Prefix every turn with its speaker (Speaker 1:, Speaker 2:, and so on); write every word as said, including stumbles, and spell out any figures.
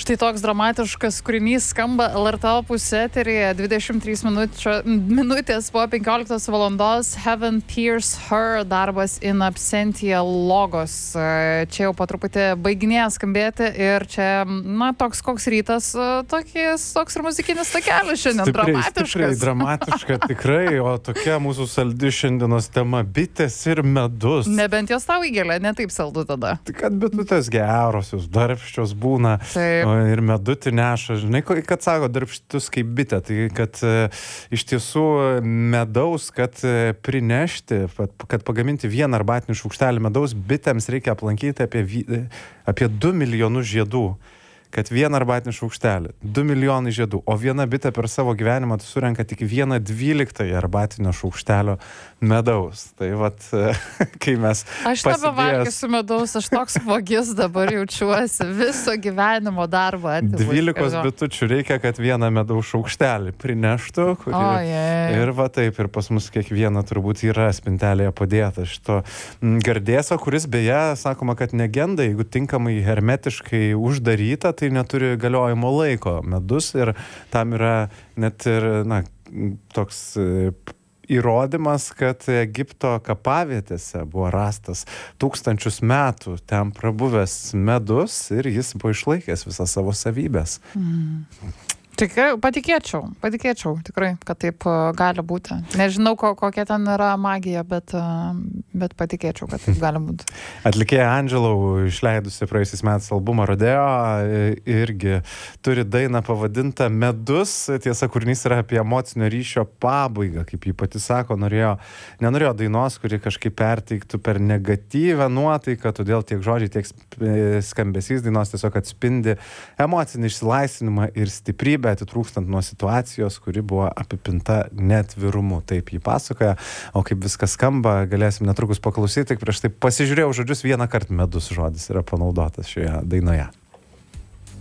Speaker 1: Štai toks dramatiškas kūrinys skamba L R T Opus eteryje dvidešimt trys minučio, minutės po penkioliktos valandos. Heaven Pierce Her, darbas in absentia logos. Čia jau po truputį baiginėja skambėti ir čia, na, toks koks rytas, tokis, toks ir muzikinis takelis šiandien.
Speaker 2: Stipriai,
Speaker 1: dramatiškas.
Speaker 2: Stipriai, dramatiška, tikrai, o tokia mūsų saldi šiandienos tema - bitės ir medus.
Speaker 1: Nebent jos tau įgelia, ne taip saldu tada.
Speaker 2: Tai kad bitutės gerosios, darbščios būna.
Speaker 1: Taip.
Speaker 2: O, ir medutį neša. Žinai, kad sako darbštus kaip bitė, tai kad e, iš tiesų medaus, kad e, prinešti, kad pagaminti vieną arbatinį šaukštelį medaus, bitėms reikia aplankyti apie, apie du milijonus žiedų. Kad vieną arbatinį šaukštelį, du milijonai žiedų, o viena bitė per savo gyvenimą surenka tik vieną dvyliktąją arbatinio šaukštelio medaus. Tai vat, kai mes
Speaker 1: Aš nebevalgysiu medaus, aš toks vagis dabar jaučiuosi, viso gyvenimo darbą atiduosiu.
Speaker 2: Dvylikos bitučių reikia, kad vieną medaus šaukštelį prineštų. Kuri,
Speaker 1: o, jei.
Speaker 2: Ir va taip, ir pas mus kiekviena turbūt yra spintelėje padėta šito gardėso, kuris beje, sakoma, kad negenda, jeigu tinkamai hermetiškai uždaryta, tai neturi galiojimo laiko medus ir tam yra net ir, na, toks įrodymas, kad Egipto kapavietėse buvo rastas tūkstančius metų ten prabuvęs medus ir jis buvo išlaikęs visas savo savybės.
Speaker 1: Mm. Tikrai, patikėčiau, patikėčiau tikrai, kad taip uh, gali būti. Nežinau, ko, kokia ten yra magija, bet, uh, bet patikėčiau, kad taip gali būti.
Speaker 2: Atlikėja Angelau, išleidusi praėjusiais metais albumą Rodeo, irgi turi dainą pavadintą Medus. Tiesa, kūrinys yra apie emocinio ryšio pabaigą, kaip jį pati sako, norėjo, nenorėjo dainos, kuri kažkaip perteiktų per negatyvę nuotaiką, todėl tiek žodžiai, tiek skambesys dainos tiesiog atspindi emocinį išsilaisvinimą ir stiprybę, atitrūkstant nuo situacijos, kuri buvo apipinta netvirumu. Taip jį pasakoja, o kaip viskas skamba, galėsim netrukus paklausyti, tik prieš tai pasižiūrėjau žodžius, vieną kartą medus žodis yra panaudotas šioje dainoje.